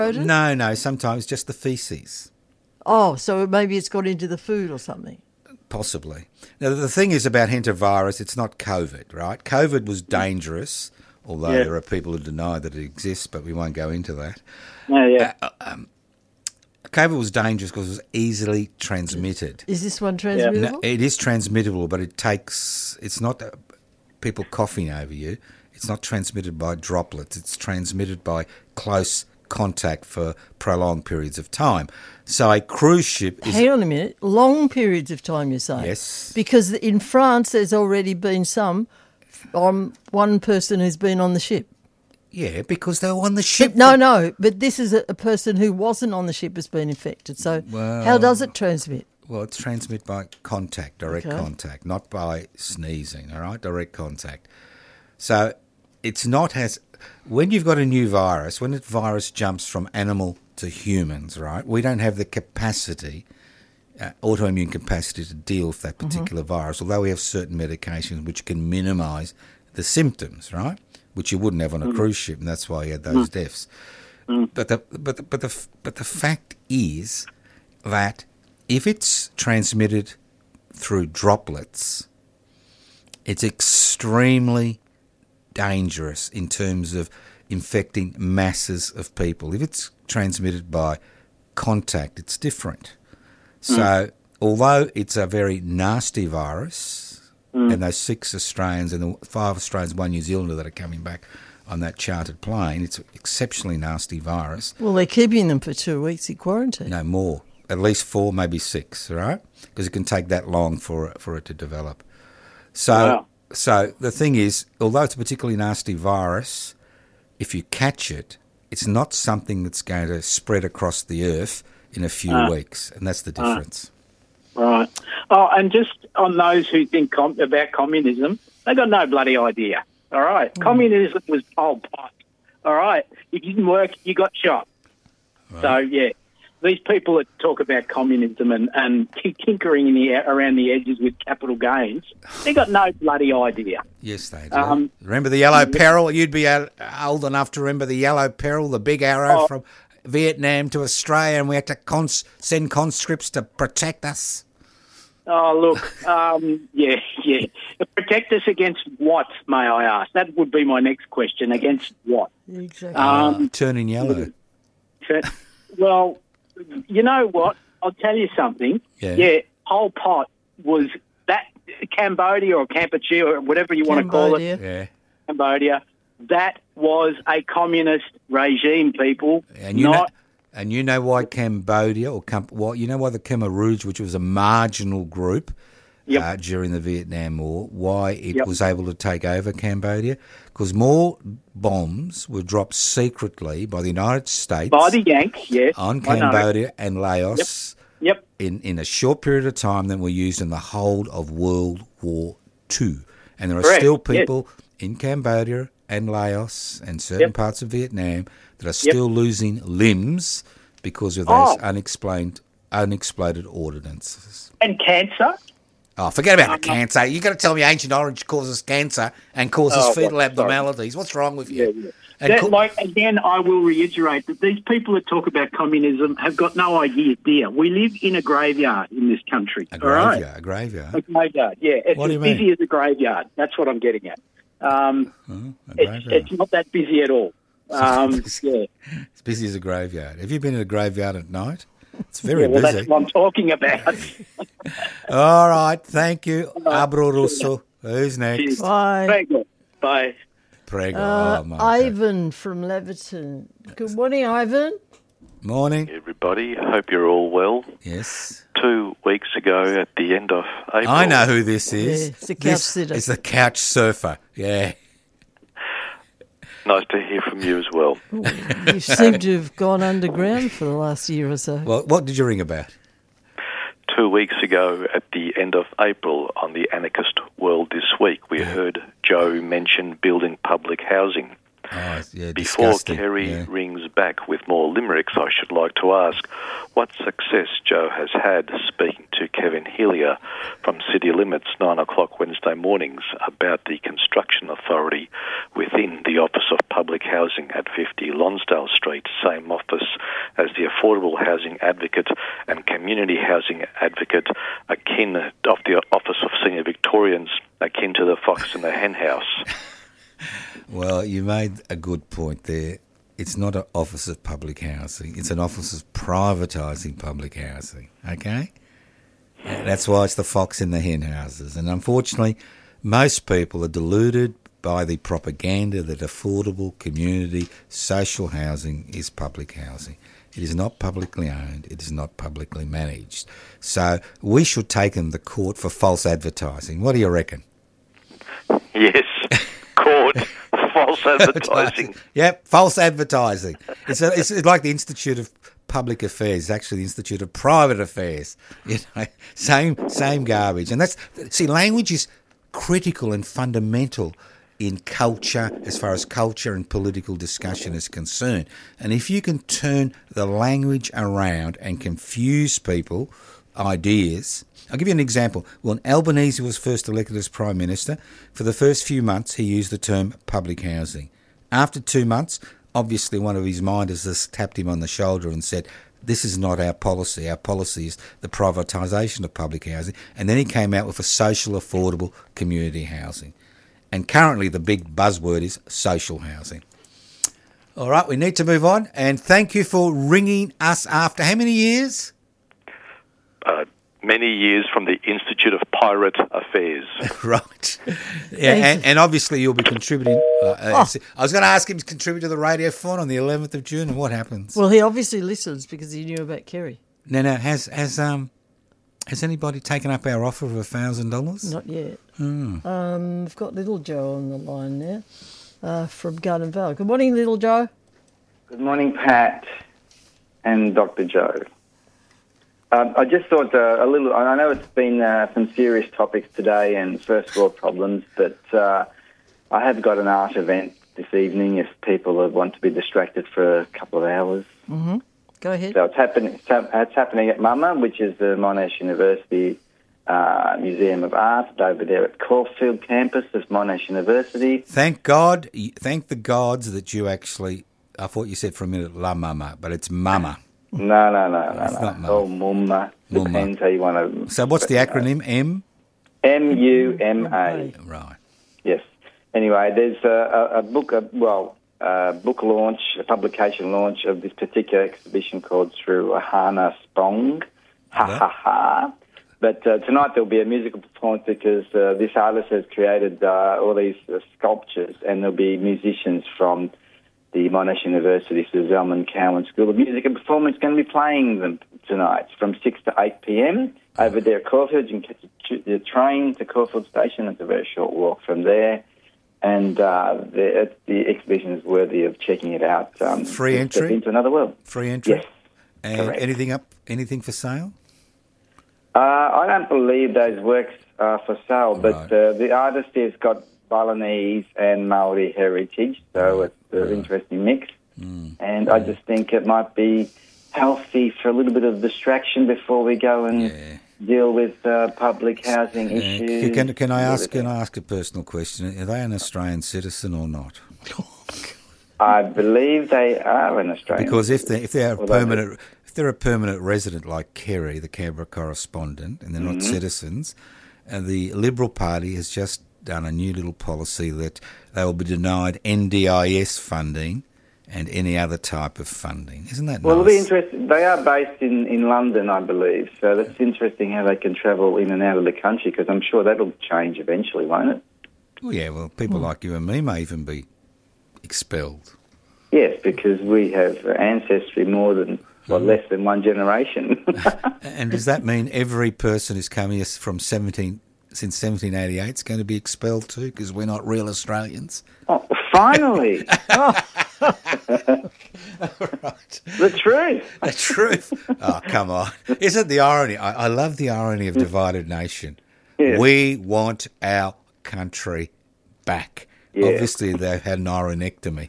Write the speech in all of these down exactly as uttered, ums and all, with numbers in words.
rodent? No, no, sometimes just the faeces. Oh, so maybe it's got into the food or something. Possibly. Now, the thing is about hantavirus, it's not COVID, right? COVID was dangerous, although Yeah. there are people who deny that it exists, but we won't go into that. Yeah, yeah. Uh, um, COVID was dangerous because it was easily transmitted. Is this one transmittable? No, it is transmittable, but it takes, it's not uh, people coughing over you. It's not transmitted by droplets. It's transmitted by close contact for prolonged periods of time. So a cruise ship is... Hang on a minute. Long periods of time, you're saying? Yes. Because in France, there's already been some on one person who's been on the ship. Yeah, because they were on the ship. But no, no. But this is a, a person who wasn't on the ship has been infected. So Well- how does it transmit? Well, it's transmitted by contact, direct Okay. contact, not by sneezing, all right? Direct contact. So it's not as... When you've got a new virus, when a virus jumps from animal to humans, right, we don't have the capacity, uh, autoimmune capacity to deal with that particular virus, although we have certain medications which can minimise the symptoms, right, which you wouldn't have on a cruise ship, and that's why you had those deaths. But the, but, the, but, the, but the fact is that if it's transmitted through droplets, it's extremely dangerous in terms of infecting masses of people. If it's transmitted by contact, it's different. So, mm. although it's a very nasty virus, mm. and those six Australians and the five Australians, one New Zealander that are coming back on that chartered plane, it's an exceptionally nasty virus. Well, they're keeping them for two weeks in quarantine. No, more. At least four, maybe six, all right? Because it can take that long for, for it to develop. So... Wow. So the thing is, although it's a particularly nasty virus, if you catch it, it's not something that's going to spread across the earth in a few uh, weeks, and that's the difference. Uh, right. Oh, and just on those who think com- about communism, they got no bloody idea. All right, mm. Communism was Pol Pot. All right, it didn't work, you got shot. Right. So yeah, these people that talk about communism and, and tinkering in the, around the edges with capital gains, they got no bloody idea. Yes, they do. Um, remember the Yellow Peril? You'd be old enough to remember the Yellow Peril, the big arrow oh, from Vietnam to Australia, and we had to cons- send conscripts to protect us. Oh, look, um, yeah, yeah. Protect us against what, may I ask? That would be my next question. Against what? Exactly. Um, uh, turning yellow. Well... You know what? I'll tell you something. Yeah. yeah Pol Pot was that Cambodia or Kampuchea or whatever you want to call it. Yeah. Cambodia. That was a communist regime, people. And you not. know, and you know why Cambodia or Camp? Well, you know why the Khmer Rouge, which was a marginal group yep. uh, during the Vietnam War, why it yep. was able to take over Cambodia? Because more bombs were dropped secretly by the United States by the Yanks, yes, on Cambodia and Laos yep. Yep. in in a short period of time than were used in the whole of World War Two. And there are Correct. still people yes. in Cambodia and Laos and certain yep. parts of Vietnam that are still yep. losing limbs because of those oh. unexplained, unexploded ordinances. And cancer. Oh, forget about um, the cancer. You've got to tell me Agent Orange causes cancer and causes oh, fetal well, abnormalities. Sorry. What's wrong with you? Yeah, yeah. That, co- like, again, I will reiterate that these people that talk about communism have got no idea, dear. We live in a graveyard in this country. A graveyard, right? a graveyard. A graveyard, yeah. It's what as do you busy mean? as a graveyard. That's what I'm getting at. Um, oh, it's, it's not that busy at all. Um, yeah. It's busy as a graveyard. Have you been in a graveyard at night? It's very yeah, well, busy. That's what I'm talking about. All right, thank you. Abro Russo. Who's next? Bye. Prego. Bye. Prego. Uh, oh, my Ivan God. from Leverton. Good morning, Ivan. Morning. Everybody, hope you're all well. Yes. Two weeks ago at the end of April... I know who this is. Yeah, it's the couch this sitter. It's the couch surfer, yeah. Nice to hear from you as well. Ooh, you seem to have gone underground for the last year or so. Well, what did you ring about? Two weeks ago at the end of April on the Anarchist World This Week, we yeah. heard Joe mention building public housing. Oh, yeah, Before disgusting. Kerry Yeah. rings back with more limericks, I should like to ask what success Joe has had speaking to Kevin Healy from City Limits, nine o'clock Wednesday mornings, about the Construction Authority within the Office of Public Housing at fifty Lonsdale Street, same office as the Affordable Housing Advocate and Community Housing Advocate, akin of the Office of Senior Victorians, akin to the Fox and the Hen House. Well, you made a good point there. It's not an office of public housing. It's an office of privatising public housing, okay? And that's why it's the fox in the hen houses. And unfortunately, most people are deluded by the propaganda that affordable community social housing is public housing. It is not publicly owned. It is not publicly managed. So we should take them to court for false advertising. What do you reckon? Yes, court, false advertising. Yep, false advertising. It's, a, it's like the Institute of Public Affairs, actually the Institute of Private Affairs. You know, same same garbage. And that's see, language is critical and fundamental in culture, as far as culture and political discussion is concerned. And if you can turn the language around and confuse people, ideas. I'll give you an example. When Albanese was first elected as Prime Minister, for the first few months he used the term public housing. After two months, obviously one of his minders just tapped him on the shoulder and said, this is not our policy. Our policy is the privatisation of public housing. And then he came out with a social, affordable community housing. And currently the big buzzword is social housing. All right, we need to move on. And thank you for ringing us after how many years? Uh, many years from the Institute of Pirate Affairs. Right. Yeah, and, and obviously you'll be contributing. Uh, uh, Oh. I was going to ask him to contribute to the Radiophone on the eleventh of June, and what happens? Well, he obviously listens because he knew about Kerry. No, no, has has um has anybody taken up our offer of a thousand dollars? Not yet. Hmm. Um, I've got little Joe on the line now uh, from Garden Vale. Good morning, little Joe. Good morning, Pat and Doctor Joe. Um, I just thought uh, a little, I know it's been uh, some serious topics today and first world problems, but uh, I have got an art event this evening if people want to be distracted for a couple of hours. Mm-hmm. Go ahead. So it's happening, it's, hap- it's happening at Mama, which is the Monash University uh, Museum of Art over there at Caulfield campus of Monash University. Thank God, thank the gods that you actually, I thought you said for a minute La Mama, but it's Mama. No, no, no, no, It's no. not Mama. Oh, Mumma. Mumma. Depends how you want to... So what's the acronym? M? M U M A. Right. Yes. Anyway, there's a, a, a book, a, well, a book launch, a publication launch of this particular exhibition called Through Ahana Spong. Ha Yeah. ha ha. But uh, tonight there'll be a musical performance because uh, this artist has created uh, all these uh, sculptures, and there'll be musicians from the Monash University Sir Zelman Cowan School of Music and Performance going to be playing them tonight from six to eight p.m. over there at Caulfield. You can catch the train to Caulfield Station. It's a very short walk from there. And uh, the, the exhibition is worthy of checking it out. Um, Free to entry? step into another world. Free entry? Yes. And correct. anything up? Anything for sale? Uh, I don't believe those works are for sale, but Right. uh, the artist has got Balinese and Maori heritage, so it's an interesting mix. Mm. And I just think it might be healthy for a little bit of distraction before we go and Yeah. deal with uh, public housing Uh, issues. can, can I ask? everything. Can I ask a personal question? Are they an Australian citizen or not? I believe they are an Australian. Because if they if they're a Well, they- permanent if they're a permanent resident like Kerry, the Canberra correspondent, and they're not Mm-hmm. citizens, and the Liberal Party has just done a new little policy that they will be denied N D I S funding and any other type of funding. Isn't that Well, it'll be nice? interesting. They are based in, in London, I believe, so that's interesting how they can travel in and out of the country, because I'm sure that'll change eventually, won't it? Well, yeah, well, people like you and me may even be expelled. Yes, because we have ancestry more than, well, less than one generation. And does that mean every person who's come here from seventeen since seventeen eighty-eight is going to be expelled too because we're not real Australians? Oh, finally! Right. The truth! The truth. Oh, come on. Isn't the irony? I, I love the irony of divided nation. Yeah. We want our country back. Yeah. Obviously, they've had an ironectomy.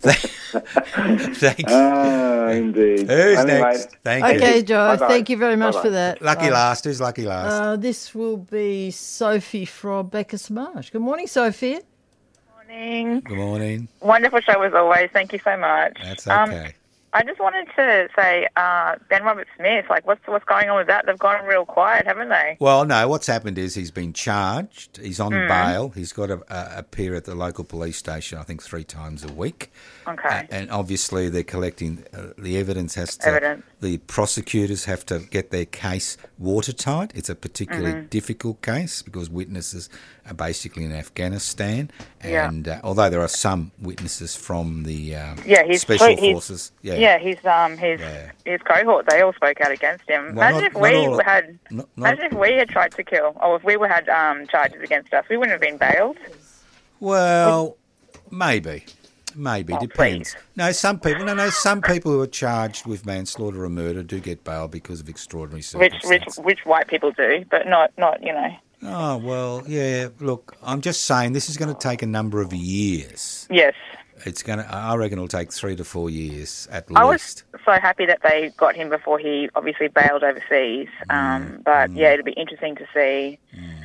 Thanks. Ah, indeed. Who's Anyway, next? Thank Okay, you. Joe, Bye-bye. thank you very much Bye-bye. for that. Lucky Uh, last. Who's lucky last? Uh, this will be Sophie from Becca's Marsh. Good morning, Sophie. Morning. Good morning. Wonderful show as always. Thank you so much. That's Um, okay. I just wanted to say, uh, Ben Roberts-Smith, like, what's what's going on with that? They've gone real quiet, haven't they? Well, no, what's happened is he's been charged. He's on Hmm. bail. He's got to uh, appear at the local police station, I think, three times a week. Okay. Uh, and obviously they're collecting uh, the evidence has to Evidence. the prosecutors have to get their case watertight. It's a particularly Mm-hmm. difficult case because witnesses are basically in Afghanistan, Yeah. and uh, although there are some witnesses from the um, Yeah, he's special he's- forces, yeah, Yeah, his um his Yeah. his cohort, they all spoke out against him. Well, imagine not- if not we all- had not- not- imagine if we had tried to kill, or if we were had um charges against us, we wouldn't have been bailed. Well, maybe. Maybe, Oh, depends. please. No, some people, no, no, some people who are charged with manslaughter or murder do get bail because of extraordinary Which circumstances. which which white people do, but not not you know. Oh, well, yeah, look, I'm just saying this is going to take a number of years. Yes. It's going to, I reckon it'll take three to four years at I was least. so happy that they got him before he obviously bailed overseas. Mm, Um, but yeah, it'll be interesting to see.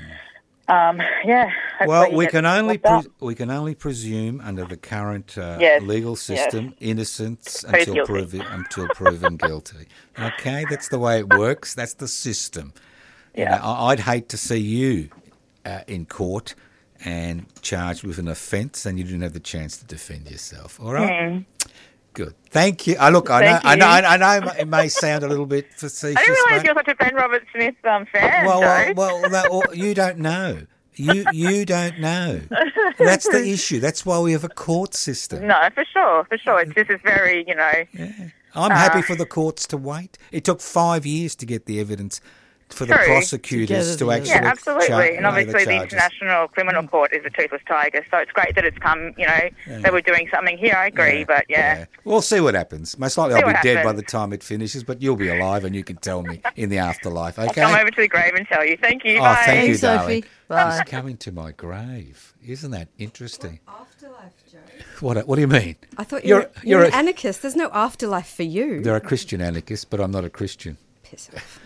Um, yeah. hopefully Well, he we gets can only locked up. pre- we can only presume under the current uh, Yes, legal yes. system innocence Who's until guilty? proven until proven guilty. Okay, that's the way it works. That's the system. You Yeah. know, I- I'd hate to see you uh, in court and charged with an offence, and you didn't have the chance to defend yourself. All right. Good. Thank you. I look. I know. Hmm. Thank I know. you. I know. It may sound a little bit facetious. I didn't realize mate. you're such a Ben Roberts-Smith um, fan, Well, Joe. well, well that, well, you don't know. You you don't know. That's the issue. That's why we have a court system. No, for sure, for sure. It's, this is very, you know. I'm Uh, happy for the courts to wait. It took five years to get the evidence for the True. prosecutors To to, get it, actually. Yeah, absolutely. char- and lay obviously the, charges. International Criminal Court is a toothless tiger, so it's great that it's come, you know, that we're doing something here. I agree, but yeah. We'll see what happens. Most likely See I'll be what dead by happens. the time it finishes, but you'll be alive and you can tell me in the afterlife, I'll okay? come over to the grave and tell you. Thank you. Oh, Bye. thank you, Thanks, Sophie. darling. Bye. He's coming to my grave. Isn't that interesting? Afterlife, Joe. What What do you mean? I thought you You're- were you're, you're an a- anarchist. There's no afterlife for you. There are Christian anarchists, but I'm not a Christian. Piss off.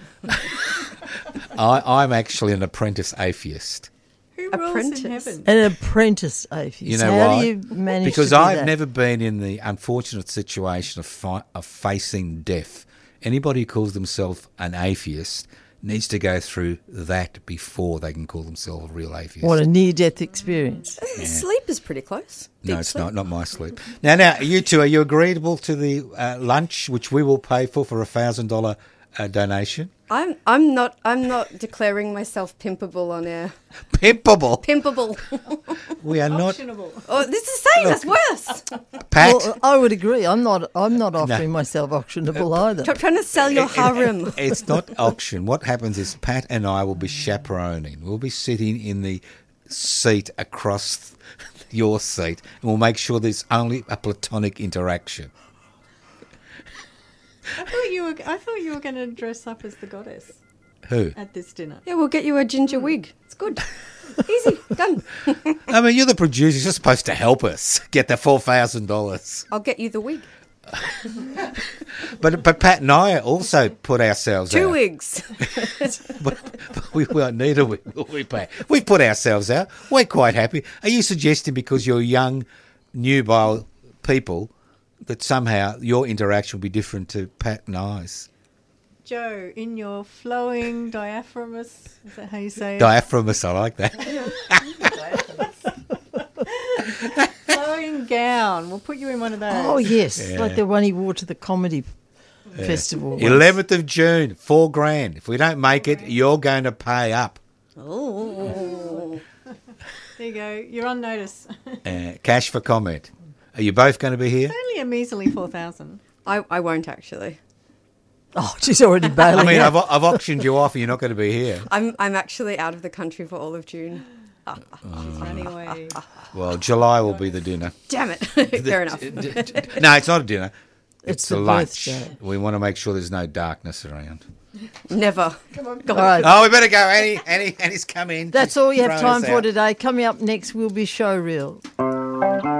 I, I'm actually an apprentice atheist. Who rules Apprentice. in heaven? An apprentice atheist. You know How why? do you manage Because to do I've that? never been in the unfortunate situation of, fi- of facing death. Anybody who calls themselves an atheist needs to go through that before they can call themselves a real atheist. What a near-death experience. Sleep is pretty close. no, Deep it's sleep. not. Not my sleep. Now, now, you two, are you agreeable to the uh, lunch, which we will pay for for a thousand dollar donation? I'm I'm not I'm not declaring myself pimpable on air. Pimpable. Pimpable. We are not. Optionable. Oh, this is saying that's worse. Pat. Well, I would agree. I'm not. I'm not offering myself auctionable either. Stop trying to sell your harem. It's not auction. What happens is Pat and I will be chaperoning. We'll be sitting in the seat across your seat, and we'll make sure there's only a platonic interaction. I thought you were. I thought you were going to dress up as the goddess Who? at this dinner. Yeah, we'll get you a ginger wig. It's good. Easy. Done. I mean, you're the producer. You're supposed to help us get the four thousand dollars. I'll get you the wig. But but Pat and I also put ourselves Two out. wigs. But, but we won't need a wig, will we, Pat? We've put ourselves out. We're quite happy. Are you suggesting because you're young, nubile people that somehow your interaction will be different to Pat and I's? Joe, in your flowing diaphragmous, is that how you say it? Diaphragmus, I like that. flowing gown. We'll put you in one of those. Oh yes, Yeah. like the one he wore to the comedy festival. once. eleventh of June, four grand. If we don't make it, you're going to pay up. Oh. There you go. You're on notice. Uh, cash for comment. Are you both going to be here? Only a measly four thousand. I, I won't actually. Oh, she's already bailing I mean, out. I've, I've auctioned you off and you're not going to be here. I'm I'm actually out of the country for all of June. She's running away. Well, July will be the dinner. Damn it. Fair enough. No, it's not a dinner. It's a the lunch. birthday. We want to make sure there's no darkness around. Never. All right. Oh, we better go. Annie, Annie, Annie's come in. That's She's all you have thrown time us for out. today. Coming up next will be Showreel.